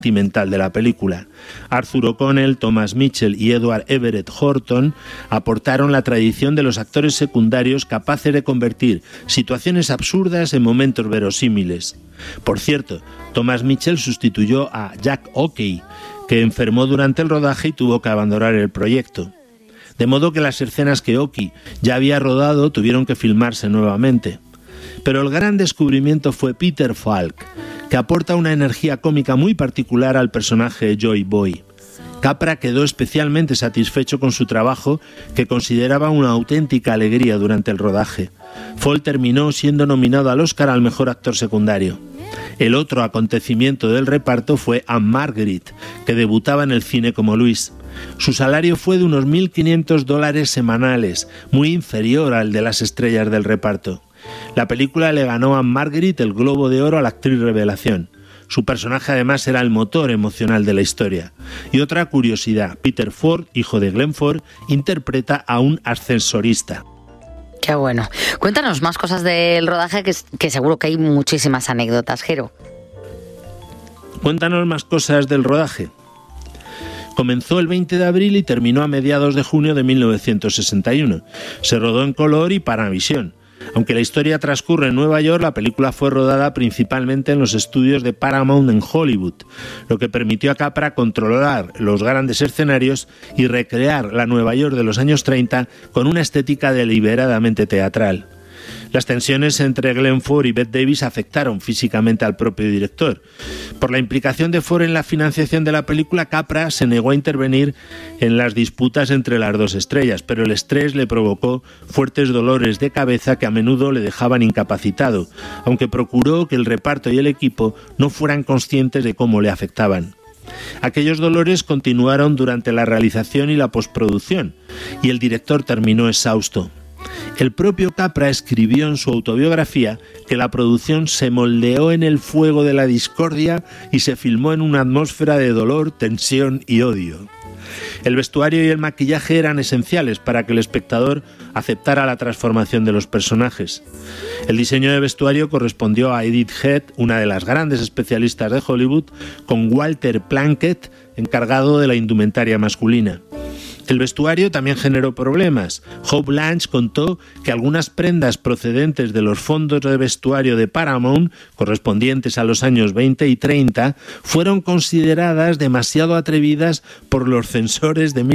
sentimental de la película. Arthur O'Connell, Thomas Mitchell y Edward Everett Horton aportaron la tradición de los actores secundarios capaces de convertir situaciones absurdas en momentos verosímiles. Por cierto, Thomas Mitchell sustituyó a Jack Ockey, que enfermó durante el rodaje y tuvo que abandonar el proyecto. De modo que las escenas que Ockey ya había rodado tuvieron que filmarse nuevamente. Pero el gran descubrimiento fue Peter Falk, que aporta una energía cómica muy particular al personaje de Joy Boy. Capra quedó especialmente satisfecho con su trabajo, que consideraba una auténtica alegría durante el rodaje. Fall terminó siendo nominado al Oscar al mejor actor secundario. El otro acontecimiento del reparto fue Anne Margaret, que debutaba en el cine como Luis. Su salario fue de unos $1.500 semanales, muy inferior al de las estrellas del reparto. La película le ganó a Margaret el Globo de Oro a la actriz revelación. Su personaje además era el motor emocional de la historia. Y otra curiosidad, Peter Ford, hijo de Glenn Ford, interpreta a un ascensorista. Qué bueno. Cuéntanos más cosas del rodaje, que seguro que hay muchísimas anécdotas, Jero. Cuéntanos más cosas del rodaje. Comenzó el 20 de abril y terminó a mediados de junio de 1961. Se rodó en color y Panavisión. Aunque la historia transcurre en Nueva York, la película fue rodada principalmente en los estudios de Paramount en Hollywood, lo que permitió a Capra controlar los grandes escenarios y recrear la Nueva York de los años 30 con una estética deliberadamente teatral. Las tensiones entre Glenn Ford y Bette Davis afectaron físicamente al propio director. Por la implicación de Ford en la financiación de la película, Capra se negó a intervenir en las disputas entre las dos estrellas, pero el estrés le provocó fuertes dolores de cabeza que a menudo le dejaban incapacitado, aunque procuró que el reparto y el equipo no fueran conscientes de cómo le afectaban. Aquellos dolores continuaron durante la realización y la postproducción, y el director terminó exhausto. El propio Capra escribió en su autobiografía que la producción se moldeó en el fuego de la discordia y se filmó en una atmósfera de dolor, tensión y odio. El vestuario y el maquillaje eran esenciales para que el espectador aceptara la transformación de los personajes. El diseño de vestuario correspondió a Edith Head, una de las grandes especialistas de Hollywood, con Walter Plunkett, encargado de la indumentaria masculina. El vestuario también generó problemas. Hope Lange contó que algunas prendas procedentes de los fondos de vestuario de Paramount, correspondientes a los años 20 y 30, fueron consideradas demasiado atrevidas por los censores de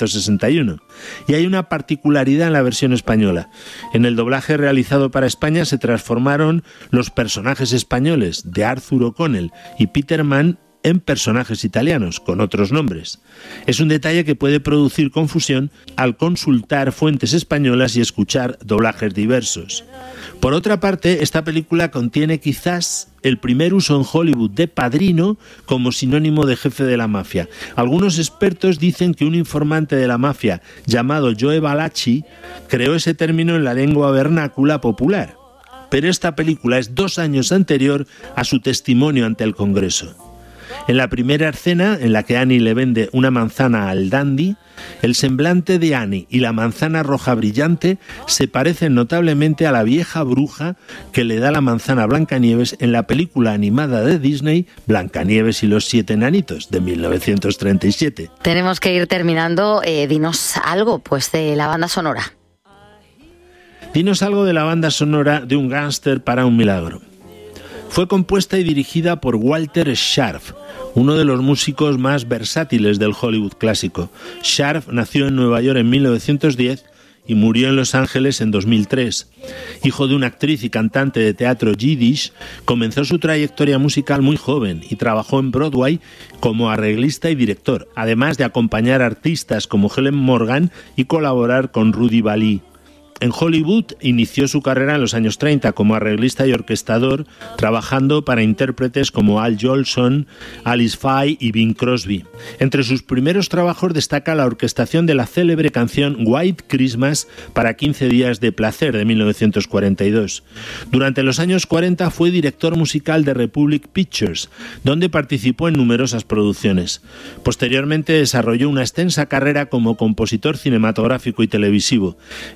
1961. Y hay una particularidad en la versión española. En el doblaje realizado para España se transformaron los personajes españoles de Arthur O'Connell y Peter Mann en personajes italianos, con otros nombres. Es un detalle que puede producir confusión al consultar fuentes españolas y escuchar doblajes diversos. Por otra parte, esta película contiene quizás el primer uso en Hollywood de padrino como sinónimo de jefe de la mafia. Algunos expertos dicen que un informante de la mafia llamado Joe Valachi creó ese término en la lengua vernácula popular. Pero esta película es 2 años anterior a su testimonio ante el Congreso. En la primera escena, en la que Annie le vende una manzana al dandy, el semblante de Annie y la manzana roja brillante se parecen notablemente a la vieja bruja que le da la manzana a Blancanieves en la película animada de Disney Blancanieves y los 7 enanitos, de 1937. Tenemos que ir terminando. Dinos algo, pues, de la banda sonora. Dinos algo de la banda sonora de Un gángster para un milagro. Fue compuesta y dirigida por Walter Scharf, uno de los músicos más versátiles del Hollywood clásico. Scharf nació en Nueva York en 1910 y murió en Los Ángeles en 2003. Hijo de una actriz y cantante de teatro yiddish, comenzó su trayectoria musical muy joven y trabajó en Broadway como arreglista y director, además de acompañar artistas como Helen Morgan y colaborar con Rudy Vallee. En Hollywood inició su carrera en los años 30 como arreglista y orquestador, trabajando para intérpretes como Al Jolson, Alice Faye y Bing Crosby. Entre sus primeros trabajos destaca la orquestación de la célebre canción White Christmas para 15 días de placer de 1942. Durante los años 40 fue director musical de Republic Pictures, donde participó en numerosas producciones. Posteriormente desarrolló una extensa carrera como compositor cinematográfico y televisivo. Entre sus trabajos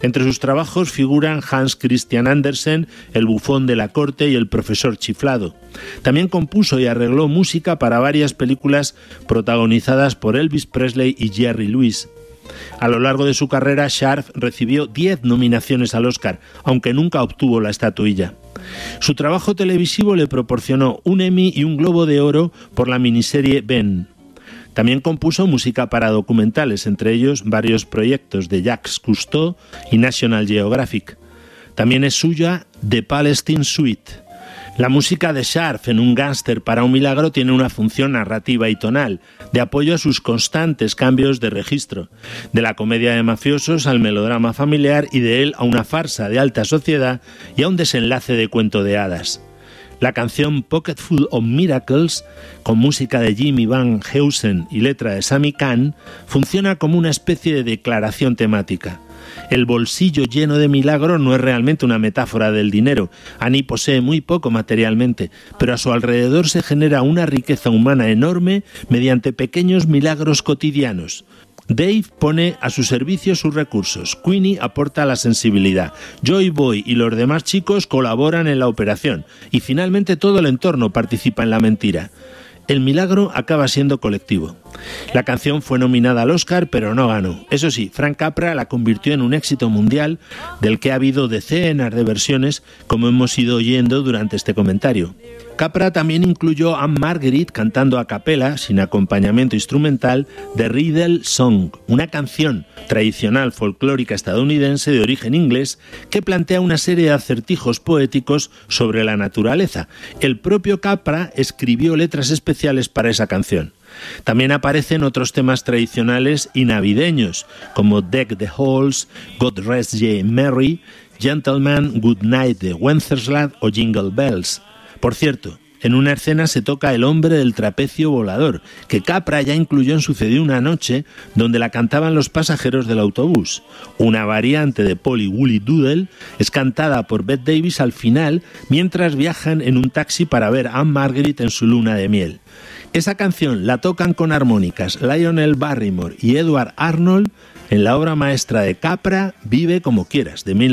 trabajos figuran Hans Christian Andersen, el bufón de la corte y el profesor chiflado. También compuso y arregló música para varias películas protagonizadas por Elvis Presley y Jerry Lewis. A lo largo de su carrera, Sharp recibió 10 nominaciones al Oscar, aunque nunca obtuvo la estatuilla. Su trabajo televisivo le proporcionó un Emmy y un Globo de Oro por la miniserie Ben. También compuso música para documentales, entre ellos varios proyectos de Jacques Cousteau y National Geographic. También es suya The Palestine Suite. La música de Sharp en Un gángster para un milagro tiene una función narrativa y tonal, de apoyo a sus constantes cambios de registro, de la comedia de mafiosos al melodrama familiar y de él a una farsa de alta sociedad y a un desenlace de cuento de hadas. La canción Pocketful of Miracles, con música de Jimmy Van Heusen y letra de Sammy Cahn, funciona como una especie de declaración temática. El bolsillo lleno de milagro no es realmente una metáfora del dinero. Annie posee muy poco materialmente, pero a su alrededor se genera una riqueza humana enorme mediante pequeños milagros cotidianos. Dave pone a su servicio sus recursos, Queenie aporta la sensibilidad, Joy Boy y los demás chicos colaboran en la operación y finalmente todo el entorno participa en la mentira. El milagro acaba siendo colectivo. La canción fue nominada al Oscar, pero no ganó. Eso sí, Frank Capra la convirtió en un éxito mundial del que ha habido decenas de versiones, como hemos ido oyendo durante este comentario. Capra también incluyó a Marguerite cantando a capela, sin acompañamiento instrumental, The Riddle Song, una canción tradicional folclórica estadounidense de origen inglés que plantea una serie de acertijos poéticos sobre la naturaleza. El propio Capra escribió letras especiales para esa canción. También aparecen otros temas tradicionales y navideños, como Deck the Halls, God Rest Ye Merry, Gentleman Good Night de Wenceslas o Jingle Bells. Por cierto, en una escena se toca El hombre del trapecio volador, que Capra ya incluyó en Sucedió una noche, donde la cantaban los pasajeros del autobús. Una variante de Polly Wooly Doodle es cantada por Bette Davis al final, mientras viajan en un taxi para ver a Anne Marguerite en su luna de miel. Esa canción la tocan con armónicas Lionel Barrymore y Edward Arnold en la obra maestra de Capra, Vive como quieras, de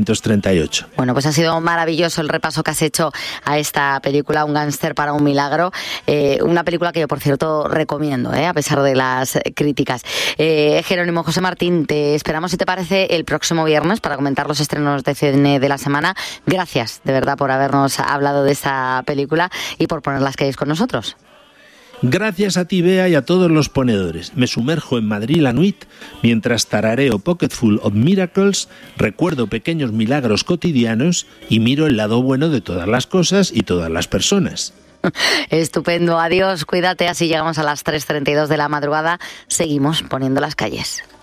1938. Bueno, pues ha sido maravilloso el repaso que has hecho a esta película, Un gángster para un milagro. Una película que yo, por cierto, recomiendo, a pesar de las críticas. Jerónimo José Martín, te esperamos, si te parece, el próximo viernes para comentar los estrenos de cine de la semana. Gracias, de verdad, por habernos hablado de esta película y por poner las calles con nosotros. Gracias a ti, Bea, y a todos los ponedores. Me sumerjo en Madrid la nuit mientras tarareo Pocketful of Miracles, recuerdo pequeños milagros cotidianos y miro el lado bueno de todas las cosas y todas las personas. Estupendo, adiós, cuídate, así llegamos a las 3:32 de la madrugada. Seguimos poniendo las calles.